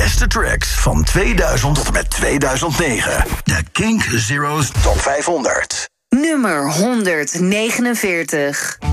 beste tracks van 2000 tot en met 2009. De Kink Zero's Top 500. Nummer 149.